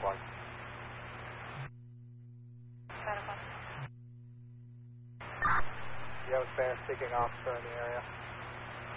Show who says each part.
Speaker 1: 1.
Speaker 2: Static 1.
Speaker 1: You have a Spanish speaking officer in the area.